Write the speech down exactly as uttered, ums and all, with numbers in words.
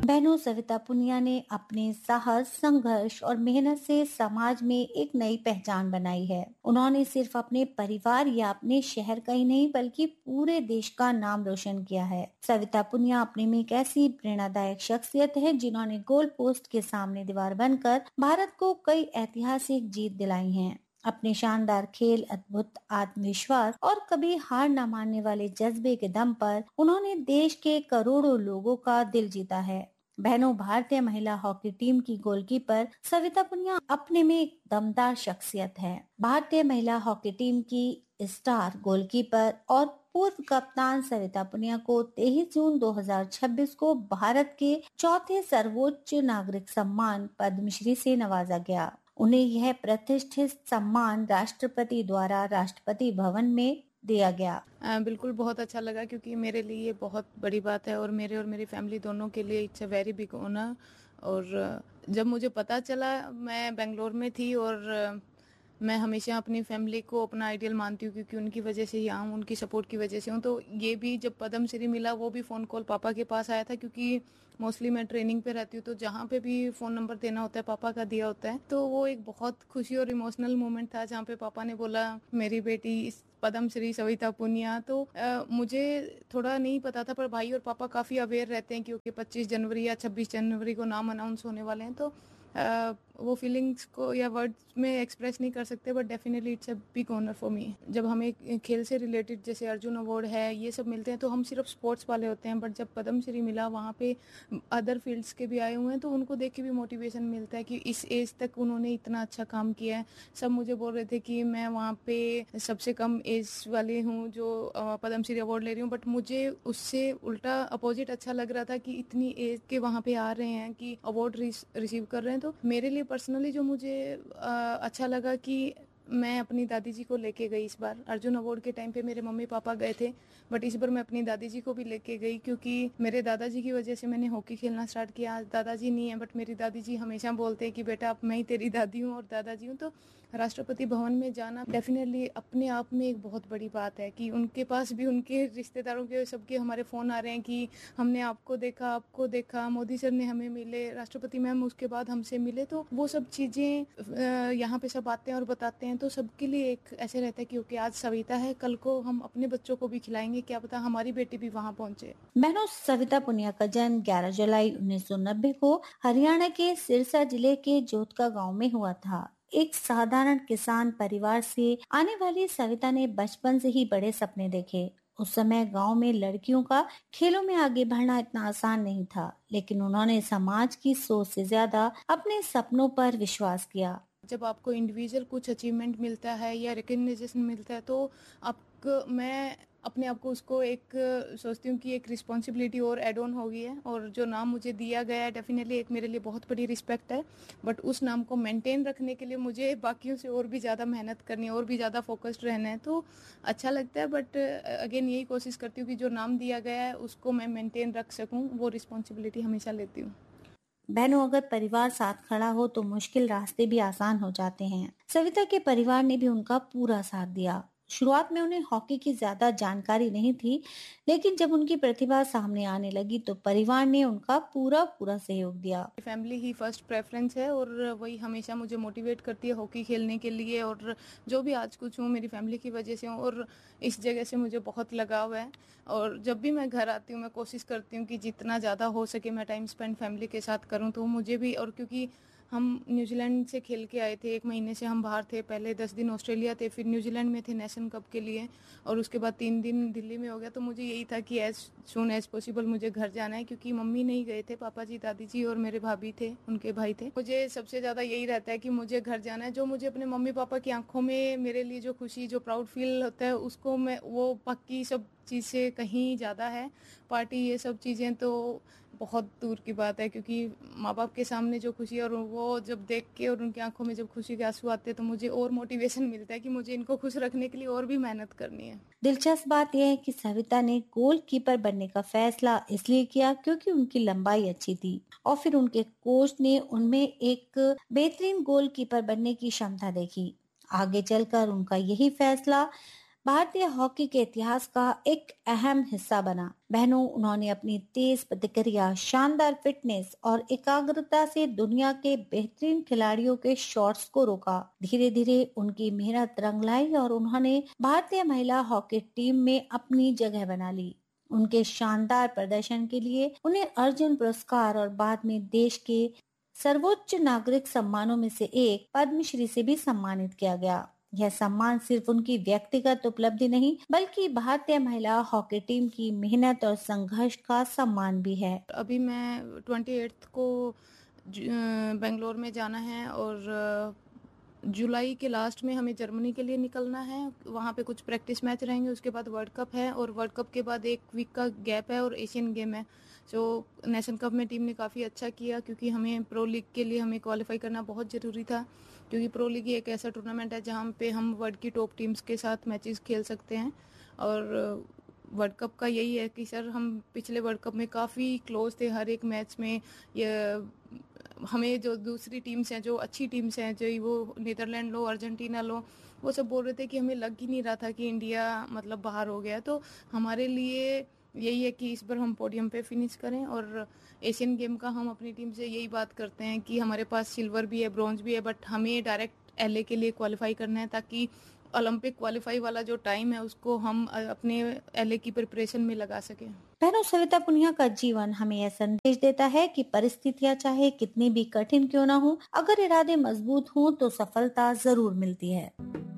बहनों, सविता पुनिया ने अपने साहस, संघर्ष और मेहनत से समाज में एक नई पहचान बनाई है। उन्होंने सिर्फ अपने परिवार या अपने शहर का ही नहीं बल्कि पूरे देश का नाम रोशन किया है। सविता पुनिया अपने में एक ऐसी प्रेरणादायक शख्सियत है जिन्होंने गोल पोस्ट के सामने दीवार बनकर भारत को कई ऐतिहासिक जीत दिलाई हैं। अपने शानदार खेल, अद्भुत आत्मविश्वास और कभी हार न मानने वाले जज्बे के दम पर उन्होंने देश के करोड़ों लोगों का दिल जीता है। बहनों, भारतीय महिला हॉकी टीम की गोलकीपर सविता पुनिया अपने में एक दमदार शख्सियत है। भारतीय महिला हॉकी टीम की स्टार गोलकीपर और पूर्व कप्तान सविता पुनिया को तेईस जून दो हज़ार छब्बीस को भारत के चौथे सर्वोच्च नागरिक सम्मान पद्मश्री से नवाजा गया। उन्हें यह प्रतिष्ठित सम्मान राष्ट्रपति द्वारा राष्ट्रपति भवन में दिया गया। आ, बिल्कुल बहुत अच्छा लगा क्योंकि मेरे लिए ये बहुत बड़ी बात है और मेरे और मेरी फैमिली दोनों के लिए it's a very big honour. और जब मुझे पता चला, मैं बेंगलोर में थी और मैं हमेशा अपनी फैमिली को अपना आइडियल मानती हूँ क्योंकि उनकी वजह से यहाँ हूँ, उनकी सपोर्ट की वजह से हूँ। तो ये भी जब पद्म श्री मिला वो भी फ़ोन कॉल पापा के पास आया था क्योंकि मोस्टली मैं ट्रेनिंग पे रहती हूँ तो जहाँ पे भी फ़ोन नंबर देना होता है पापा का दिया होता है। तो वो एक बहुत खुशी और इमोशनल मोमेंट था जहाँ पे पापा ने बोला मेरी बेटी इस पद्म श्री सविता पुनिया। तो आ, मुझे थोड़ा नहीं पता था पर भाई और पापा काफ़ी अवेयर रहते हैं क्योंकि पच्चीस जनवरी या छब्बीस जनवरी को नाम अनाउंस होने वाले हैं। तो Uh, वो फीलिंग्स को या वर्ड्स में एक्सप्रेस नहीं कर सकते but definitely it's a big honour for me. जब हमें खेल से रिलेटेड जैसे अर्जुन अवार्ड है ये सब मिलते हैं तो हम सिर्फ स्पोर्ट्स वाले होते हैं, बट जब पद्म श्री मिला वहाँ पे अदर फील्ड्स के भी आए हुए हैं तो उनको देख के भी मोटिवेशन मिलता है कि इस एज तक उन्होंने इतना अच्छा काम किया है। सब मुझे बोल रहे थे कि मैं वहाँ पे सबसे कम एज वाली हूँ जो पद्म श्री अवार्ड ले रही हूँ, बट मुझे उससे उल्टा अपोजिट अच्छा लग रहा था कि इतनी एज के वहाँ पे आ रहे हैं कि अवार्ड रिसीव कर रहे हैं। तो मेरे लिए पर्सनली जो मुझे आ, अच्छा लगा कि मैं अपनी दादी जी को लेके गई। इस बार अर्जुन अवार्ड के टाइम पे मेरे मम्मी पापा गए थे बट इस बार मैं अपनी दादी जी को भी लेके गई क्योंकि मेरे दादाजी की वजह से मैंने हॉकी खेलना स्टार्ट किया। आज दादाजी नहीं है बट मेरी दादी जी हमेशा बोलते हैं कि बेटा अब मैं ही तेरी दादी हूँ और दादाजी हूँ। तो राष्ट्रपति भवन में जाना डेफिनेटली अपने आप में एक बहुत बड़ी बात है कि उनके पास भी उनके रिश्तेदारों के सबके हमारे फ़ोन आ रहे हैं कि हमने आपको देखा आपको देखा मोदी सर ने हमें मिले, राष्ट्रपति मैम उसके बाद हमसे मिले। तो वो सब चीज़ें यहाँ पे सब आते हैं और बताते हैं तो सबके लिए एक ऐसे रहता है कि ओके आज सविता है, कल को हम अपने बच्चों को भी खिलाएंगे, क्या पता हमारी बेटी भी वहाँ पहुंचे। बहनों, सविता पुनिया का जन्म ग्यारह जुलाई उन्नीस सौ नब्बे को हरियाणा के सिरसा जिले के जोतका गांव में हुआ था। एक साधारण किसान परिवार से आने वाली सविता ने बचपन से ही बड़े सपने देखे। उस समय गांव में लड़कियों का खेलों में आगे बढ़ना इतना आसान नहीं था, लेकिन उन्होंने समाज की सोच से ज्यादा अपने सपनों पर विश्वास किया। जब आपको इंडिविजुअल कुछ अचीवमेंट मिलता है या रिकग्निशन मिलता है तो आपको, मैं अपने आप को उसको एक सोचती हूँ कि एक रिस्पॉन्सिबिलिटी और एड ऑन हो गई है और जो नाम मुझे दिया गया है डेफिनेटली एक मेरे लिए बहुत बड़ी रिस्पेक्ट है। बट उस नाम को मेंटेन रखने के लिए मुझे बाकियों से और भी ज़्यादा मेहनत करनी है और भी ज़्यादा फोकस्ड रहना है। तो अच्छा लगता है बट अगेन यही कोशिश करती हूँ कि जो नाम दिया गया है उसको मैं मेंटेन रख सकूँ, वो रिस्पॉन्सिबिलिटी हमेशा लेती हूँ। बहनों, अगर परिवार साथ खड़ा हो तो मुश्किल रास्ते भी आसान हो जाते हैं। सविता के परिवार ने भी उनका पूरा साथ दिया। शुरुआत में उन्हें हॉकी की ज्यादा जानकारी नहीं थी, लेकिन जब उनकी प्रतिभा सामने आने लगी तो परिवार ने उनका पूरा पूरा सहयोग दिया। फैमिली ही फर्स्ट प्रेफरेंस है और वही हमेशा मुझे मोटिवेट करती है हॉकी खेलने के लिए और जो भी आज कुछ हूँ मेरी फैमिली की वजह से हूँ और इस जगह से मुझे बहुत लगाव है। और जब भी मैं घर आती हूँ मैं कोशिश करती हूँ कि जितना ज़्यादा हो सके मैं टाइम स्पेंड फैमिली के साथ करूँ। तो मुझे भी, और क्योंकि हम न्यूजीलैंड से खेल के आए थे, एक महीने से हम बाहर थे, पहले दस दिन ऑस्ट्रेलिया थे, फिर न्यूजीलैंड में थे नेशन कप के लिए और उसके बाद तीन दिन दिल्ली में हो गया। तो मुझे यही था कि एज सून एज पॉसिबल मुझे घर जाना है क्योंकि मम्मी नहीं गए थे, पापा जी दादी जी और मेरे भाभी थे, उनके भाई थे। मुझे सबसे ज़्यादा यही रहता है कि मुझे घर जाना है। जो मुझे अपने मम्मी पापा की आंखों में मेरे लिए जो खुशी, जो प्राउड फील होता है उसको मैं, वो बाकी सब चीज़ से कहीं ज़्यादा है। पार्टी ये सब चीज़ें तो बहुत दूर की बात है क्योंकि माँ बाप के सामने जो खुशी और वो जब देख के और उनकी आंखों में जब खुशी के आंसू आते हैं तो मुझे और मोटिवेशन मिलता है कि मुझे इनको खुश रखने के लिए और भी मेहनत करनी है। दिलचस्प बात यह है कि सविता ने गोलकीपर बनने का फैसला इसलिए किया क्योंकि उनकी लंबाई अच्छी थी और फिर उनके कोच ने उनमें एक बेहतरीन गोलकीपर बनने की क्षमता देखी। आगे चलकर उनका यही फैसला भारतीय हॉकी के इतिहास का एक अहम हिस्सा बना। बहनों, उन्होंने अपनी तेज प्रतिक्रिया, शानदार फिटनेस और एकाग्रता से दुनिया के बेहतरीन खिलाड़ियों के शॉट्स को रोका। धीरे धीरे उनकी मेहनत रंग लाई और उन्होंने भारतीय महिला हॉकी टीम में अपनी जगह बना ली। उनके शानदार प्रदर्शन के लिए उन्हें अर्जुन पुरस्कार और बाद में देश के सर्वोच्च नागरिक सम्मानों में से एक पद्मश्री से भी सम्मानित किया गया। यह सम्मान सिर्फ उनकी व्यक्तिगत उपलब्धि नहीं, बल्कि भारतीय महिला हॉकी टीम की मेहनत और संघर्ष का सम्मान भी है। अभी मैं ट्वेंटी एट्थ को बेंगलोर में जाना है और जुलाई के लास्ट में हमें जर्मनी के लिए निकलना है। वहाँ पे कुछ प्रैक्टिस मैच रहेंगे, उसके बाद वर्ल्ड कप है और वर्ल्ड कप के बाद एक वीक का गैप है और एशियन गेम है। जो नेशन कप में टीम ने काफ़ी अच्छा किया, क्योंकि हमें प्रो लीग के लिए हमें क्वालिफाई करना बहुत ज़रूरी था, क्योंकि प्रो लीग एक ऐसा टूर्नामेंट है जहाँ पे हम वर्ल्ड की टॉप टीम्स के साथ मैचेस खेल सकते हैं। और वर्ल्ड कप का यही है कि सर हम पिछले वर्ल्ड कप में काफ़ी क्लोज थे हर एक मैच में। ये हमें जो दूसरी टीम्स हैं, जो अच्छी टीम्स हैं, जो वो नीदरलैंड लो, अर्जेंटीना लो, वो सब बोल रहे थे कि हमें लग ही नहीं रहा था कि इंडिया मतलब बाहर हो गया। तो हमारे लिए यही है कि इस बार हम पोडियम पे फिनिश करें। और एशियन गेम का हम अपनी टीम से यही बात करते हैं कि हमारे पास सिल्वर भी है, ब्रॉन्ज भी है, बट हमें डायरेक्ट एलए के लिए क्वालिफाई करना है, ताकि ओलंपिक क्वालिफाई वाला जो टाइम है उसको हम अपने एलए की प्रिपरेशन में लगा सकें। बहनों, सविता पुनिया का जीवन हमें यह संदेश देता है कि परिस्थितियां चाहे कितनी भी कठिन क्यों ना हो, अगर इरादे मजबूत हों तो सफलता जरूर मिलती है।